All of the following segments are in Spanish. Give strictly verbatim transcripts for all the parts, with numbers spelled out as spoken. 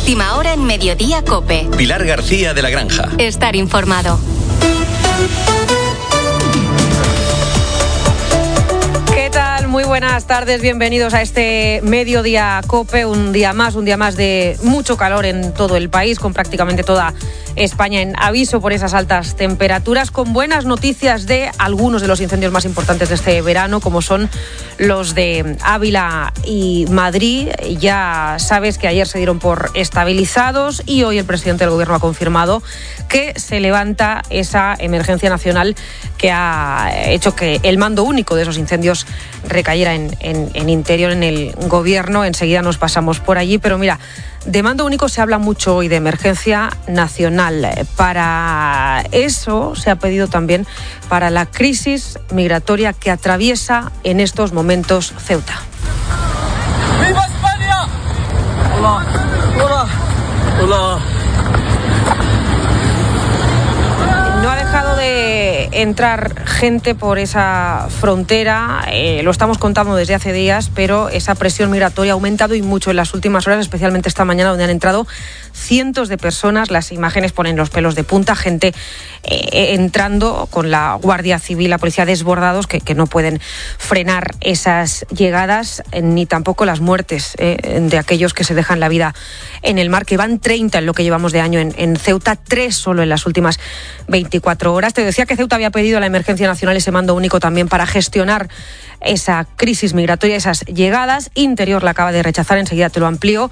Última hora en Mediodía COPE. Pilar García de la Granja. Estar informado. ¿Qué tal? Muy buenas tardes, bienvenidos a este Mediodía COPE, un día más, un día más de mucho calor en todo el país, con prácticamente toda España en aviso por esas altas temperaturas, con buenas noticias de algunos de los incendios más importantes de este verano, como son los de Ávila y Madrid. Ya sabes que ayer se dieron por estabilizados y hoy el presidente del Gobierno ha confirmado que se levanta esa emergencia nacional que ha hecho que el mando único de esos incendios recayera en, en, en Interior, en el Gobierno. Enseguida nos pasamos por allí, pero mira, de mando único se habla mucho hoy, de emergencia nacional. Para eso se ha pedido también para la crisis migratoria que atraviesa en estos momentos Ceuta. ¡Viva España! Hola, hola, hola. No ha dejado de entrar gente por esa frontera, eh, lo estamos contando desde hace días, pero esa presión migratoria ha aumentado y mucho en las últimas horas, especialmente esta mañana, donde han entrado cientos de personas. Las imágenes ponen los pelos de punta, gente eh, entrando con la Guardia Civil, la policía, desbordados, que, que no pueden frenar esas llegadas, eh, ni tampoco las muertes eh, de aquellos que se dejan la vida en el mar, que van treinta en lo que llevamos de año en, en Ceuta, tres solo en las últimas veinticuatro horas. Te decía que Ceuta había pedido a la emergencia nacional ese mando único también para gestionar esa crisis migratoria, esas llegadas. Interior la acaba de rechazar, enseguida te lo amplío.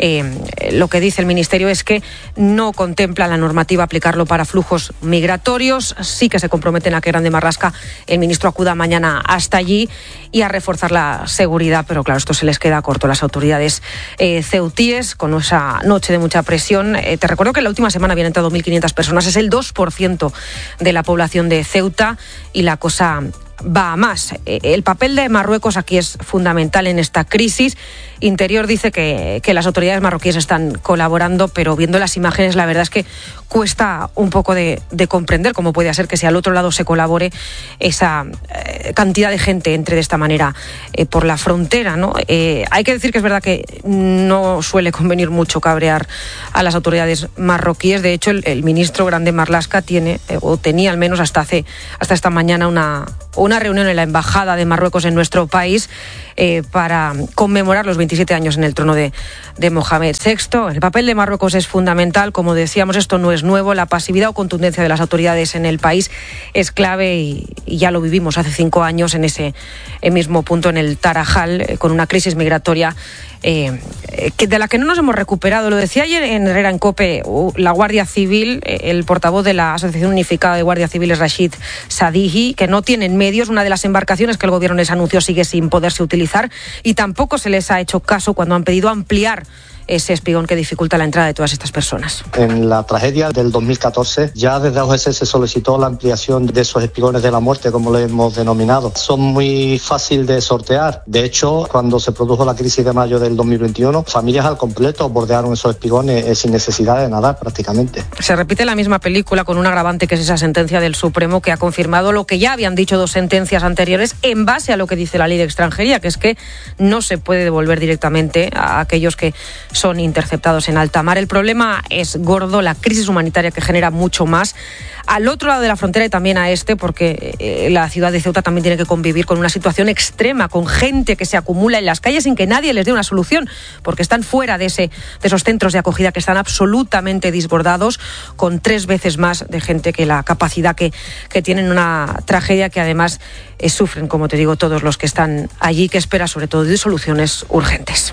Eh, lo que dice el Ministerio es que no contempla la normativa aplicarlo para flujos migratorios. Sí que se comprometen a que Grande Marlaska, el ministro, acuda mañana hasta allí y a reforzar la seguridad, pero claro, esto se les queda corto a las autoridades eh, ceutíes con esa noche de mucha presión. Eh, te recuerdo que en la última semana habían entrado mil quinientas personas, es el dos por ciento de la población de Ceuta y la cosa va a más. El papel de Marruecos aquí es fundamental en esta crisis. Interior dice que, que las autoridades marroquíes están colaborando, pero viendo las imágenes la verdad es que cuesta un poco de, de comprender cómo puede ser que si al otro lado se colabore esa eh, cantidad de gente entre de esta manera eh, por la frontera, ¿no? Eh, hay que decir que es verdad que no suele convenir mucho cabrear a las autoridades marroquíes. De hecho, el, el ministro Grande Marlaska tiene, eh, o tenía al menos hasta hace hasta esta mañana una una reunión en la Embajada de Marruecos en nuestro país eh, para conmemorar los veintisiete años en el trono de, de Mohamed sexto. El papel de Marruecos es fundamental, como decíamos, esto no es nuevo. La pasividad o contundencia de las autoridades en el país es clave y, y ya lo vivimos hace cinco años en ese mismo punto, en el Tarajal, eh, con una crisis migratoria Eh, que de la que no nos hemos recuperado. Lo decía ayer en Herrera en COPE, uh, la Guardia Civil, eh, el portavoz de la Asociación Unificada de Guardia Civiles, Rashid Sadihi, que no tienen medios. Una de las embarcaciones que el gobierno les anunció sigue sin poderse utilizar y tampoco se les ha hecho caso cuando han pedido ampliar ese espigón que dificulta la entrada de todas estas personas. En la tragedia del dos mil catorce ya desde A O G S se solicitó la ampliación de esos espigones de la muerte, como lo hemos denominado. Son muy fáciles de sortear. De hecho, cuando se produjo la crisis de mayo del dos mil veintiuno, familias al completo bordearon esos espigones eh, sin necesidad de nadar prácticamente. Se repite la misma película con un agravante, que es esa sentencia del Supremo que ha confirmado lo que ya habían dicho dos sentencias anteriores en base a lo que dice la ley de extranjería, que es que no se puede devolver directamente a aquellos que son interceptados en alta mar. El problema es gordo, la crisis humanitaria que genera mucho más al otro lado de la frontera y también a este, porque eh, la ciudad de Ceuta también tiene que convivir con una situación extrema, con gente que se acumula en las calles sin que nadie les dé una solución, porque están fuera de, ese, de esos centros de acogida que están absolutamente desbordados, con tres veces más de gente que la capacidad que, que tienen. Una tragedia que además eh, sufren, como te digo, todos los que están allí, que espera sobre todo de soluciones urgentes.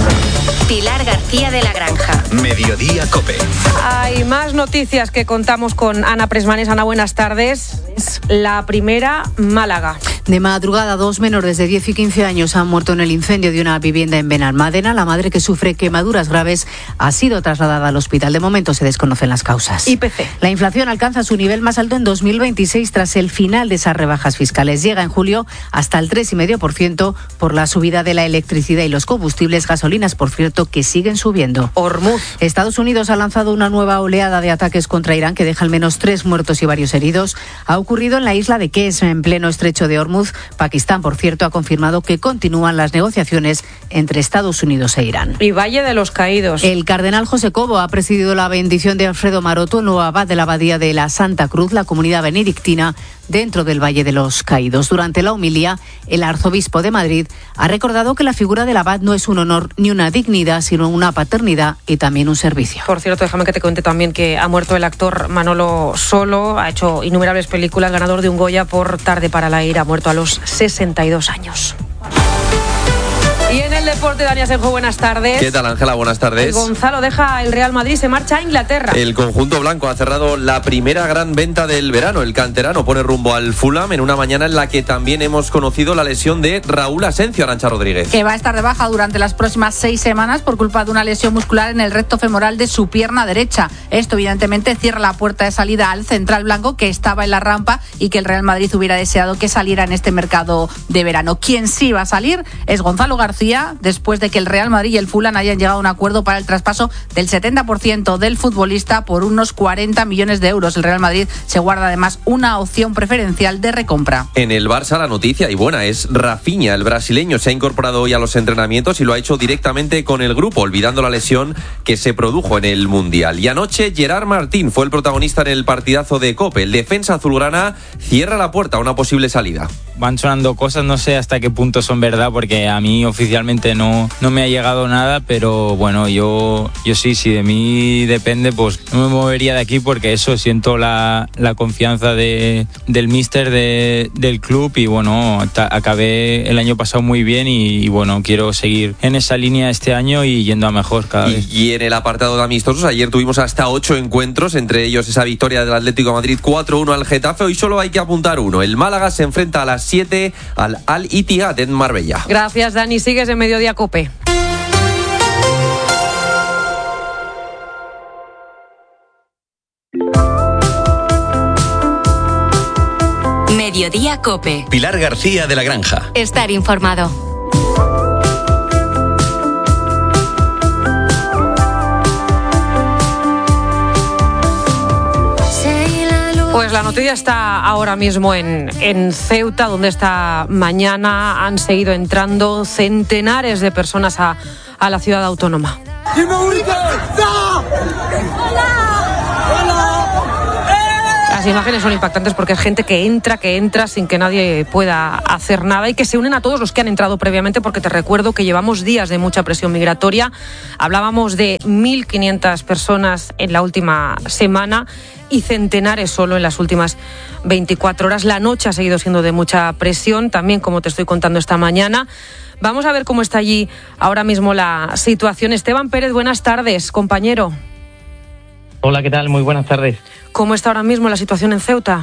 Pilar García de la Granja. Mediodía COPE. Hay más noticias que contamos con Ana Presmanes. Ana, buenas tardes. La primera, Málaga. De madrugada, dos menores de diez y quince años han muerto en el incendio de una vivienda en Benalmádena. La madre, que sufre quemaduras graves, ha sido trasladada al hospital. De momento se desconocen las causas. I P C. La inflación alcanza su nivel más alto en dos mil veintiséis tras el final de esas rebajas fiscales. Llega en julio hasta el tres coma cinco por ciento por la subida de la electricidad y los combustibles, gasolinas, por cierto, que siguen subiendo. Hormuz. Estados Unidos ha lanzado una nueva oleada de ataques contra Irán que deja al menos tres muertos y varios heridos. Ha ocurrido en la isla de Kes, en pleno estrecho de Hormuz, Hormuz. Pakistán, por cierto, ha confirmado que continúan las negociaciones entre Estados Unidos e Irán. Y Valle de los Caídos. El cardenal José Cobo ha presidido la bendición de Alfredo Maroto, nuevo abad de la Abadía de la Santa Cruz, la comunidad benedictina dentro del Valle de los Caídos. Durante la homilía, el arzobispo de Madrid ha recordado que la figura del abad no es un honor ni una dignidad, sino una paternidad y también un servicio. Por cierto, déjame que te cuente también que ha muerto el actor Manolo Solo, ha hecho innumerables películas, ganador de un Goya por Tarde para la ira, ha muerto a los sesenta y dos años. Y en el deporte, Dani Asenjo, buenas tardes. ¿Qué tal, Ángela? Buenas tardes. El Gonzalo deja el Real Madrid, se marcha a Inglaterra. El conjunto blanco ha cerrado la primera gran venta del verano. El canterano pone rumbo al Fulham en una mañana en la que también hemos conocido la lesión de Raúl Asencio. Arantxa Rodríguez. Que va a estar de baja durante las próximas seis semanas por culpa de una lesión muscular en el recto femoral de su pierna derecha. Esto, evidentemente, cierra la puerta de salida al central blanco, que estaba en la rampa y que el Real Madrid hubiera deseado que saliera en este mercado de verano. Quien sí va a salir es Gonzalo García, después de que el Real Madrid y el Fulham hayan llegado a un acuerdo para el traspaso del setenta por ciento del futbolista por unos cuarenta millones de euros. El Real Madrid se guarda además una opción preferencial de recompra. En el Barça la noticia, y buena, es Rafinha. El brasileño se ha incorporado hoy a los entrenamientos y lo ha hecho directamente con el grupo, olvidando la lesión que se produjo en el Mundial. Y anoche Gerard Martín fue el protagonista en el partidazo de COPE. El defensa azulgrana cierra la puerta a una posible salida. Van sonando cosas, no sé hasta qué punto son verdad, porque a mí oficialmente no, no me ha llegado nada, pero bueno, yo, yo sí, si de mí depende, pues no me movería de aquí, porque eso, siento la, la confianza de, del míster de, del club y bueno, ta, acabé el año pasado muy bien y, y bueno, quiero seguir en esa línea este año y yendo a mejor cada y, vez. Y en el apartado de amistosos, ayer tuvimos hasta ocho encuentros, entre ellos esa victoria del Atlético de Madrid cuatro uno al Getafe. Hoy solo hay que apuntar uno. El Málaga se enfrenta a las siete al Al-Ittihad en Marbella. Gracias, Dani. Sigues en Mediodía COPE. Mediodía COPE. Pilar García de la Granja. Estar informado. Pues la noticia está ahora mismo en, en Ceuta, donde esta mañana han seguido entrando centenares de personas a, a la ciudad autónoma. Las imágenes son impactantes porque es gente que entra, que entra sin que nadie pueda hacer nada y que se unen a todos los que han entrado previamente, porque te recuerdo que llevamos días de mucha presión migratoria. Hablábamos de mil quinientas personas en la última semana y centenares solo en las últimas veinticuatro horas. La noche ha seguido siendo de mucha presión, también como te estoy contando esta mañana. Vamos a ver cómo está allí ahora mismo la situación. Esteban Pérez, buenas tardes, compañero. Hola, ¿qué tal? Muy buenas tardes. ¿Cómo está ahora mismo la situación en Ceuta?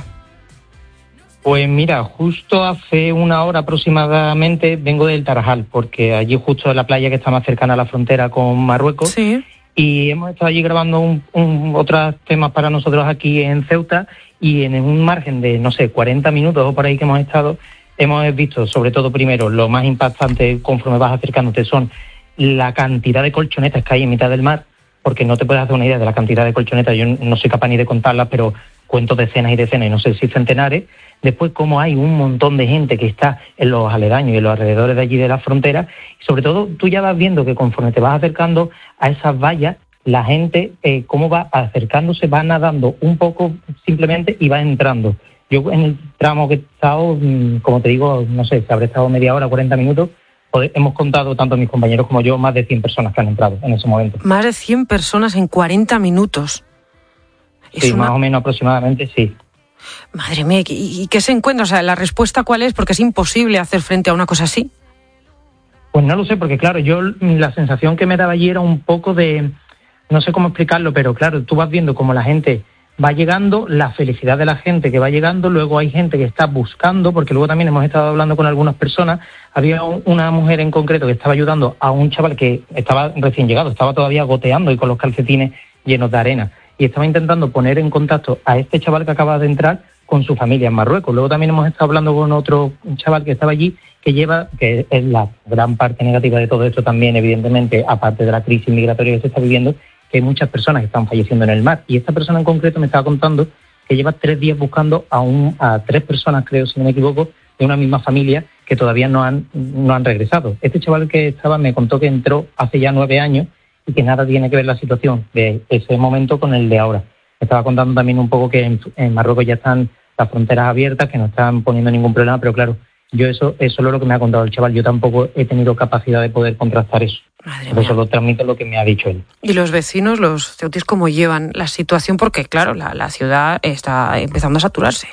Pues mira, justo hace una hora aproximadamente vengo del Tarajal, porque allí justo en la playa que está más cercana a la frontera con Marruecos. Sí. Y hemos estado allí grabando un, un, otros temas para nosotros aquí en Ceuta, y en un margen de, no sé, cuarenta minutos o por ahí que hemos estado, hemos visto, sobre todo primero, lo más impactante conforme vas acercándote son la cantidad de colchonetas que hay en mitad del mar, porque no te puedes hacer una idea de la cantidad de colchonetas. Yo no soy capaz ni de contarlas, pero cuento decenas y decenas, y no sé si centenares. Después, cómo hay un montón de gente que está en los aledaños y en los alrededores de allí de la frontera. Y sobre todo, tú ya vas viendo que conforme te vas acercando a esas vallas, la gente, eh, cómo va acercándose, va nadando un poco simplemente y va entrando. Yo en el tramo que he estado, como te digo, no sé, si habré estado media hora, cuarenta minutos, hemos contado, tanto mis compañeros como yo, más de cien personas que han entrado en ese momento. Más de cien personas en cuarenta minutos. Es sí, una... más o menos aproximadamente, sí. Madre mía, ¿y, ¿y qué se encuentra? O sea, ¿la respuesta cuál es? Porque es imposible hacer frente a una cosa así. Pues no lo sé, porque claro, yo la sensación que me daba allí era un poco de... No sé cómo explicarlo, pero claro, tú vas viendo cómo la gente va llegando, la felicidad de la gente que va llegando, luego hay gente que está buscando, porque luego también hemos estado hablando con algunas personas. Había un, una mujer en concreto que estaba ayudando a un chaval que estaba recién llegado, estaba todavía goteando y con los calcetines llenos de arena, y estaba intentando poner en contacto a este chaval que acaba de entrar con su familia en Marruecos. Luego también hemos estado hablando con otro chaval que estaba allí, que lleva, que es la gran parte negativa de todo esto también, evidentemente, aparte de la crisis migratoria que se está viviendo, que hay muchas personas que están falleciendo en el mar. Y esta persona en concreto me estaba contando que lleva tres días buscando a, un, a tres personas, creo, si no me equivoco, de una misma familia que todavía no han, no han regresado. Este chaval que estaba me contó que entró hace ya nueve años y que nada tiene que ver la situación de ese momento con el de ahora. Me estaba contando también un poco que en, en Marruecos ya están las fronteras abiertas, que no están poniendo ningún problema, pero claro, yo eso, eso es lo que me ha contado el chaval. Yo tampoco he tenido capacidad de poder contrastar eso. Madre Por eso mía. lo transmito lo que me ha dicho él. ¿Y los vecinos, los ceutíes, cómo llevan la situación? Porque, claro, la, la ciudad está empezando a saturarse.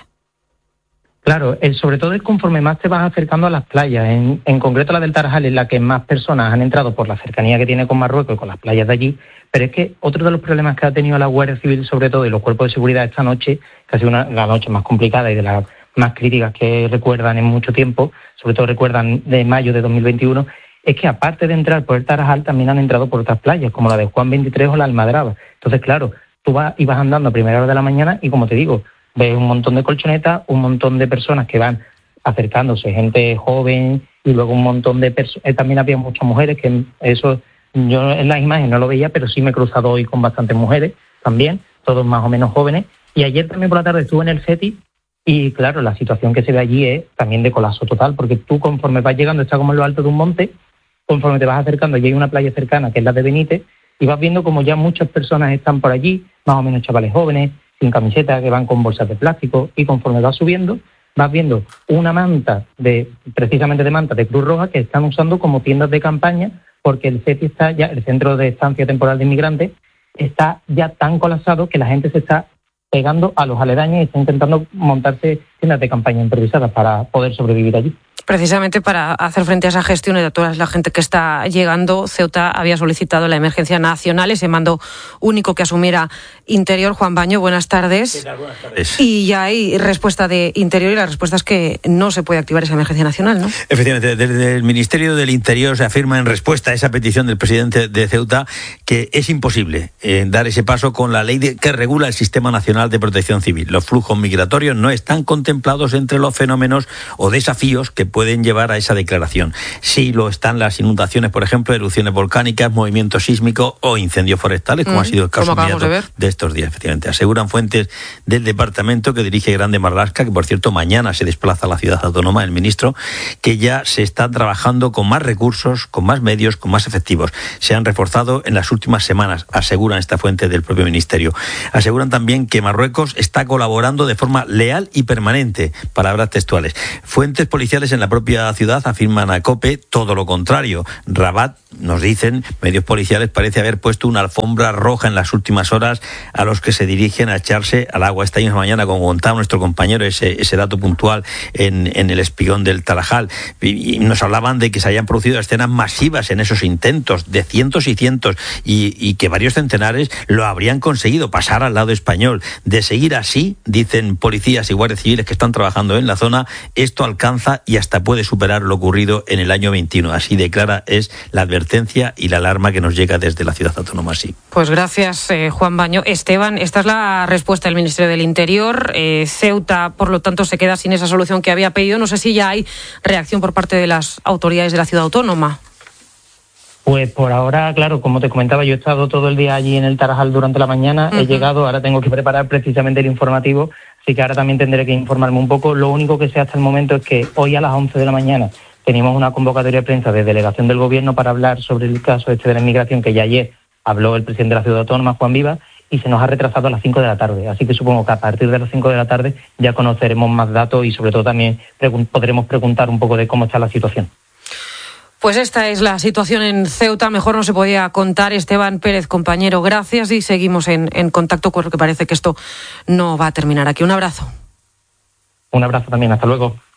Claro, el, sobre todo es conforme más te vas acercando a las playas. En, en concreto la del Tarajal es la que más personas han entrado por la cercanía que tiene con Marruecos y con las playas de allí. Pero es que otro de los problemas que ha tenido la Guardia Civil, sobre todo, y los cuerpos de seguridad esta noche, que ha sido una, la noche más complicada y de las más críticas que recuerdan en mucho tiempo, sobre todo recuerdan de mayo de dos mil veintiuno, es que aparte de entrar por el Tarajal, también han entrado por otras playas, como la de Juan veintitrés o la Almadraba. Entonces, claro, tú vas y vas andando a primera hora de la mañana y, como te digo, ves un montón de colchonetas, un montón de personas que van acercándose, gente joven, y luego un montón de personas. Eh, también había muchas mujeres, que eso yo en las imágenes no lo veía, pero sí me he cruzado hoy con bastantes mujeres también, todos más o menos jóvenes. Y ayer también por la tarde estuve en el CETI y, claro, la situación que se ve allí es también de colapso total, porque tú conforme vas llegando, está como en lo alto de un monte, conforme te vas acercando, y hay una playa cercana, que es la de Benítez, y vas viendo como ya muchas personas están por allí, más o menos chavales jóvenes, sin camiseta, que van con bolsas de plástico, y conforme vas subiendo, vas viendo una manta, de precisamente de manta de Cruz Roja, que están usando como tiendas de campaña, porque el CETI está ya, el Centro de Estancia Temporal de Inmigrantes, está ya tan colapsado que la gente se está pegando a los aledaños y está intentando montarse tiendas de campaña improvisadas para poder sobrevivir allí. Precisamente para hacer frente a esa gestión y a toda la gente que está llegando, Ceuta había solicitado la emergencia nacional, ese mando único que asumiera Interior. Juan Baño, buenas tardes. ¿Qué tal? Buenas tardes. Y ya hay respuesta de Interior y la respuesta es que no se puede activar esa emergencia nacional, ¿no? Efectivamente, desde el Ministerio del Interior se afirma en respuesta a esa petición del presidente de Ceuta que es imposible eh, dar ese paso con la ley de, que regula el Sistema Nacional de Protección Civil. Los flujos migratorios no están contemplados entre los fenómenos o desafíos que pueden llevar a esa declaración. Sí lo están las inundaciones, por ejemplo, erupciones volcánicas, movimientos sísmicos o incendios forestales, como mm, ha sido el caso inmediato de, de estos días, efectivamente. Aseguran fuentes del departamento que dirige Grande Marlaska, que por cierto mañana se desplaza a la ciudad autónoma, el ministro, que ya se está trabajando con más recursos, con más medios, con más efectivos. Se han reforzado en las últimas semanas, aseguran esta fuente del propio ministerio. Aseguran también que Marruecos está colaborando de forma leal y permanente, palabras textuales. Fuentes policiales en la propia ciudad afirman a COPE todo lo contrario. Rabat, nos dicen, medios policiales, parece haber puesto una alfombra roja en las últimas horas a los que se dirigen a echarse al agua. Esta misma mañana, como contaba nuestro compañero, ese, ese dato puntual en, en el espigón del Tarajal, y, y nos hablaban de que se hayan producido escenas masivas en esos intentos, de cientos y cientos, y, y que varios centenares lo habrían conseguido pasar al lado español. De seguir así, dicen policías y guardias civiles que están trabajando en la zona, esto alcanza y hasta puede superar lo ocurrido en el año veintiuno. Así de clara es la advertencia y la alarma que nos llega desde la ciudad autónoma. Sí. Pues gracias, eh, Juan Baño. Esteban, esta es la respuesta del Ministerio del Interior. Eh, Ceuta, por lo tanto, se queda sin esa solución que había pedido. No sé si ya hay reacción por parte de las autoridades de la ciudad autónoma. Pues por ahora, claro, como te comentaba, yo he estado todo el día allí en el Tarajal durante la mañana, uh-huh. He llegado, ahora tengo que preparar precisamente el informativo, así que ahora también tendré que informarme un poco. Lo único que sé hasta el momento es que hoy a las once de la mañana teníamos una convocatoria de prensa de delegación del Gobierno para hablar sobre el caso este de la inmigración, que ya ayer habló el presidente de la ciudad autónoma, Juan Vivas, y se nos ha retrasado a las cinco de la tarde. Así que supongo que a partir de las cinco de la tarde ya conoceremos más datos y sobre todo también pregun- podremos preguntar un poco de cómo está la situación. Pues esta es la situación en Ceuta. Mejor no se podía contar. Esteban Pérez, compañero, gracias y seguimos en, en contacto porque parece que esto no va a terminar aquí. Un abrazo. Un abrazo también. Hasta luego.